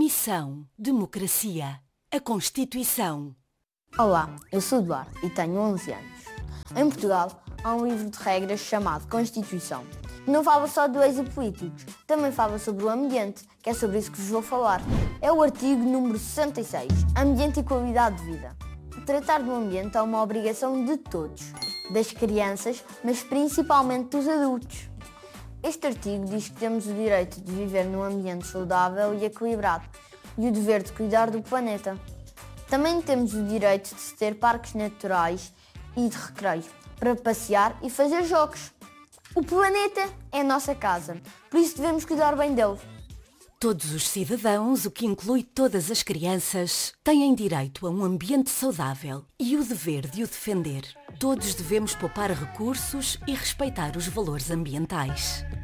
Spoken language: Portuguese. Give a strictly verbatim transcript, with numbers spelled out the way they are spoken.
Missão Democracia. A Constituição. Olá, eu sou Eduardo e tenho onze anos. Em Portugal há um livro de regras chamado Constituição, que não fala só do êxito políticos, também fala sobre o ambiente, que é sobre isso que vos vou falar. É o artigo número sessenta e seis, Ambiente e Qualidade de Vida. Tratar do ambiente é uma obrigação de todos, das crianças, mas principalmente dos adultos. Este artigo diz que temos o direito de viver num ambiente saudável e equilibrado e o dever de cuidar do planeta. Também temos o direito de ter parques naturais e de recreio para passear e fazer jogos. O planeta é a nossa casa, por isso devemos cuidar bem dele. Todos os cidadãos, o que inclui todas as crianças, têm direito a um ambiente saudável e o dever de o defender. Todos devemos poupar recursos e respeitar os valores ambientais.